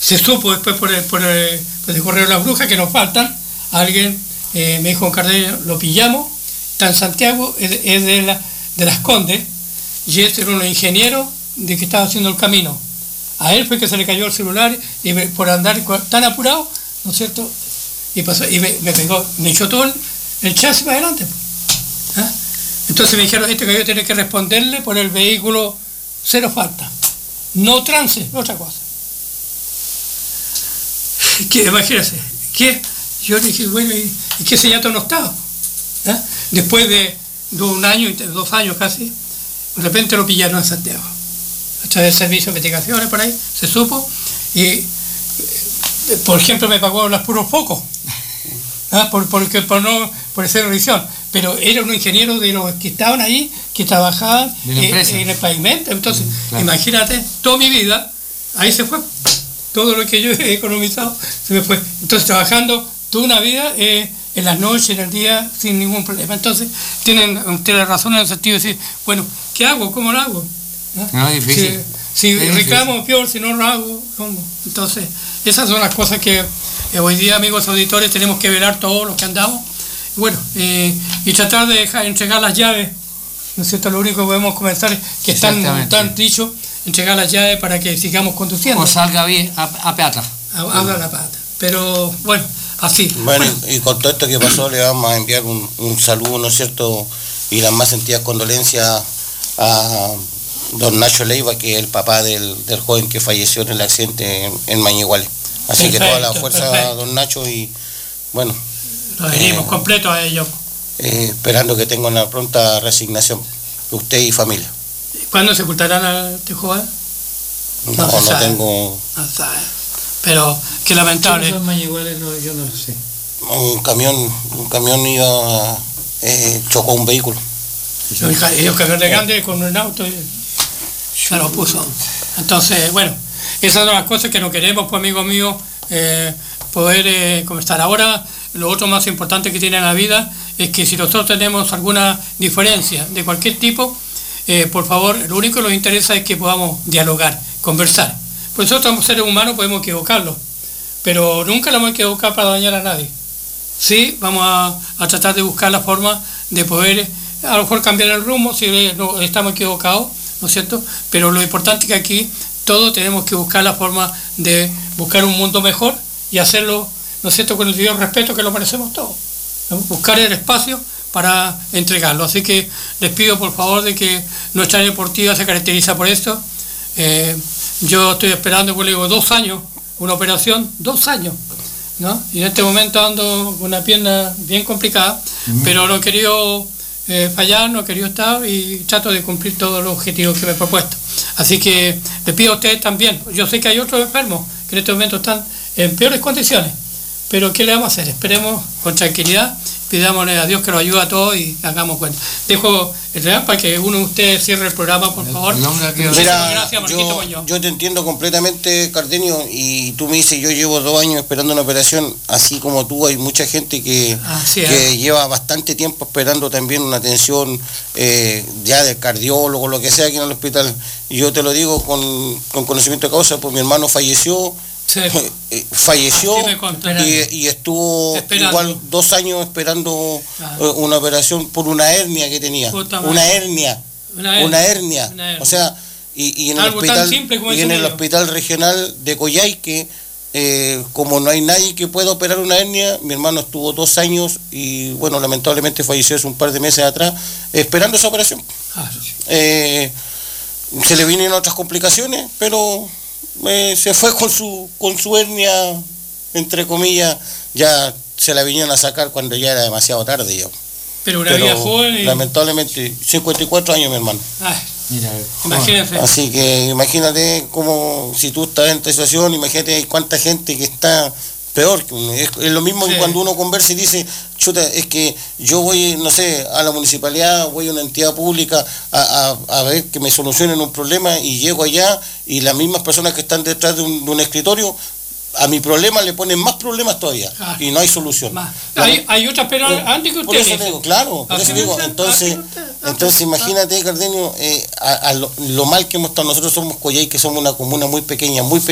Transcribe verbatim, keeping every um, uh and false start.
se supo después por el, por el, por el correo de las brujas que nos faltan. Alguien eh, me dijo, Cardenio, lo pillamos, está en Santiago, es, es de, la, de Las Condes, y este era un ingeniero de que estaba haciendo el camino. A él fue que se le cayó el celular y me, por andar tan apurado, ¿no es cierto? Y, pasó, y me, me pegó, me echó todo el, el chasis para adelante. ¿Ah? Entonces me dijeron, este caballero tiene que responderle por el vehículo cero falta. No trance, otra cosa. ¿Qué, imagínense, ¿qué? Yo le dije, bueno, ¿y, y qué señato no estaba? ¿Ah? Después de, de un año, dos años casi, de repente lo pillaron en Santiago. A través del servicio de investigaciones por ahí, se supo, y por ejemplo me pagó los puros focos, ¿ah? por, por, por no por hacer revisión, pero era un ingeniero de los que estaban ahí, que trabajaban en, en el pavimento. Entonces, claro, imagínate, toda mi vida, ahí se fue, todo lo que yo he economizado, se me fue. Entonces, trabajando toda una vida, eh, en las noches, en el día, sin ningún problema. Entonces, tienen ustedes razón en el sentido de decir, bueno, ¿qué hago? ¿Cómo lo hago? ¿Ah? No, es difícil. Si, si es reclamo, difícil. Peor, si no lo hago, ¿cómo? Entonces, esas son las cosas que eh, hoy día, amigos auditores, tenemos que velar todos los que andamos. Bueno, eh, y tratar de dejar, entregar las llaves, ¿no es cierto? Lo único que podemos comenzar es que están tan dichos, entregar las llaves para que sigamos conduciendo. O salga bien a, a pata. Haga la pata. Pero, bueno, así. Bueno, y con todo esto que pasó, le vamos a enviar un, un saludo, ¿no es cierto? Y las más sentidas condolencias a don Nacho Leiva, que es el papá del, del joven que falleció en el accidente en, en Mañiguales. Así perfecto, que toda la fuerza perfecto. A don Nacho y, bueno... Nos venimos eh, completos a ellos. Eh, esperando que tenga una pronta resignación, usted y familia. ¿Cuándo sepultarán a este joven? No, no, no sabe. tengo... No sabe. Pero, qué lamentable. ¿Qué Mañiguales? No, yo no lo sé. Un camión, un camión iba, eh, chocó un vehículo. Ellos camión de grande con un auto y se lo puso. Entonces, bueno, esas son las cosas que no queremos, pues, amigos míos, eh, poder eh, conversar. Ahora, lo otro más importante que tiene la vida es que si nosotros tenemos alguna diferencia de cualquier tipo, eh, por favor, lo único que nos interesa es que podamos dialogar, conversar. Pues nosotros como seres humanos podemos equivocarlos, pero nunca lo vamos a equivocar para dañar a nadie. Sí, vamos a, a tratar de buscar la forma de poder, a lo mejor cambiar el rumbo si no, estamos equivocados, ¿no es cierto? Pero lo importante es que aquí todos tenemos que buscar la forma de buscar un mundo mejor y hacerlo, ¿no es cierto?, con el debido respeto que lo merecemos todos. Buscar el espacio para entregarlo. Así que les pido por favor de que nuestra área deportiva se caracteriza por esto. Eh, yo estoy esperando, pues le digo, dos años, una operación, dos años, ¿no? Y en este momento ando con una pierna bien complicada, uh-huh. pero no he querido eh, fallar, no he querido estar y trato de cumplir todos los objetivos que me he propuesto. Así que les pido a ustedes también. Yo sé que hay otros enfermos que en este momento están en peores condiciones, pero ¿qué le vamos a hacer? Esperemos con tranquilidad, pidámosle a Dios que nos ayude a todos y hagamos cuenta. Dejo el real para que uno de ustedes cierre el programa, por favor. Mira, gracias, yo, yo te entiendo completamente, Cardenio, y tú me dices, yo llevo dos años esperando una operación, así como tú, hay mucha gente que, que lleva bastante tiempo esperando también una atención eh, ya del cardiólogo, lo que sea aquí en el hospital. Y yo te lo digo con, con conocimiento de causa, pues mi hermano falleció, Sí. falleció sí, y, y estuvo esperando. igual dos años esperando ah. una operación por una hernia que tenía, una hernia, una hernia, una hernia, una hernia. O sea, y, y en Algo el hospital y en el hospital regional de Coyhaique, eh, como no hay nadie que pueda operar una hernia, mi hermano estuvo dos años y bueno, lamentablemente falleció hace un par de meses atrás esperando esa operación. Ah, sí. eh, se le vienen otras complicaciones, pero Eh, se fue con su con su hernia, entre comillas, ya se la vinieron a sacar cuando ya era demasiado tarde ya. Pero una Pero, vida joven y... lamentablemente, cincuenta y cuatro años mi hermano. Ay, mira, imagínate. Así que imagínate como si tú estás en esta situación, imagínate hay cuánta gente que está peor. Es, es lo mismo sí. que cuando uno conversa y dice, chuta, es que yo voy, no sé, a la municipalidad, voy a una entidad pública a, a, a ver que me solucionen un problema y llego allá y las mismas personas que están detrás de un, de un escritorio, a mi problema le ponen más problemas todavía ah, y no hay solución. Más. Hay, hay otras pero eh, antes que ustedes. Por eso digo, claro, por eso digo, entonces, entonces imagínate, Cardenio, eh, a, a lo, lo mal que hemos estado, nosotros somos Coyhaique, que somos una comuna muy pequeña, muy pequeña.